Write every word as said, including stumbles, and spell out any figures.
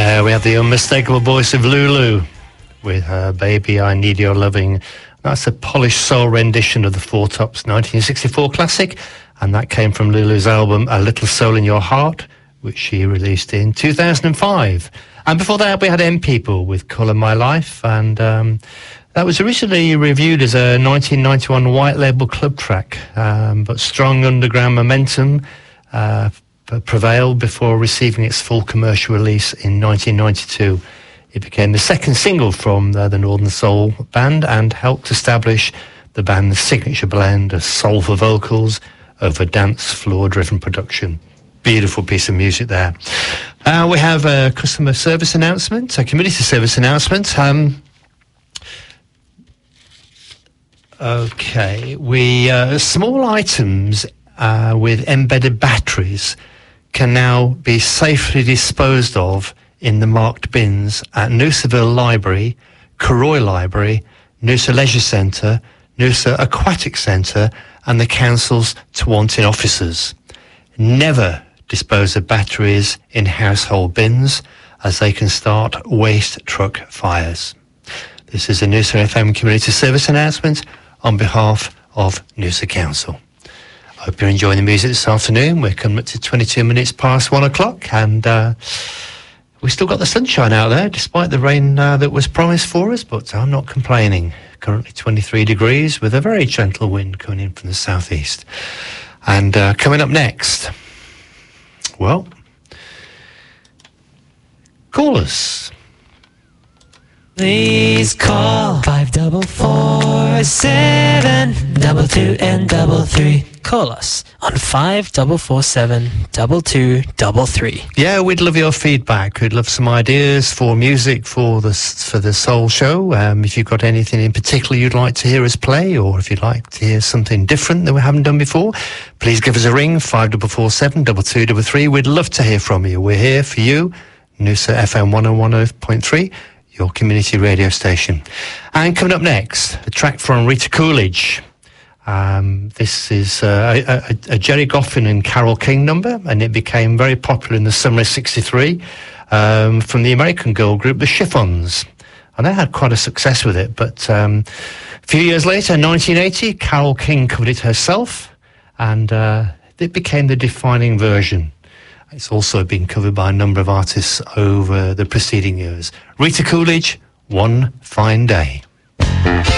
There we have the unmistakable voice of Lulu with her Baby I Need Your Loving. That's a polished soul rendition of the Four Tops nineteen sixty-four classic, and that came from Lulu's album A Little Soul in Your Heart, which she released in two thousand five. And before that we had M People with Colour My Life, and um, that was originally reviewed as a nineteen ninety-one white label club track, um, but strong underground momentum uh, prevailed before receiving its full commercial release in nineteen ninety-two. It became the second single from uh, the Northern Soul band and helped establish the band's signature blend of soulful vocals over dance floor driven production. Beautiful piece of music there. Uh, we have a customer service announcement, a community service announcement. Um, okay, we uh, small items uh, with embedded batteries can now be safely disposed of in the marked bins at Noosaville Library, Carroy Library, Noosa Leisure Centre, Noosa Aquatic Centre and the Council's Tewantin offices. Never dispose of batteries in household bins as they can start waste truck fires. This is a Noosa F M community service announcement on behalf of Noosa Council. I hope you're enjoying the music this afternoon. We're coming up to twenty-two minutes past one o'clock, and uh, we've still got the sunshine out there, despite the rain uh, that was promised for us, but I'm not complaining. Currently twenty-three degrees with a very gentle wind coming in from the southeast. And uh, coming up next, well, call us. Please call five double four seven double two and double three. Call us on five double four seven double two double three. Yeah, we'd love your feedback. We'd love some ideas for music for the for the Soul Show. Um, if you've got anything in particular you'd like to hear us play, or if you'd like to hear something different that we haven't done before, please give us a ring, five double four seven double two double three. We'd love to hear from you. We're here for you, Noosa F M one oh one point three. Your community radio station. And coming up next, a track from Rita Coolidge. Um, this is uh, a, a, a Jerry Goffin and Carole King number, and it became very popular in the summer of sixty-three um, from the American girl group, the Chiffons. And they had quite a success with it, but um, a few years later, nineteen eighty, Carole King covered it herself, and uh, it became the defining version. It's also been covered by a number of artists over the preceding years. Rita Coolidge, One Fine Day.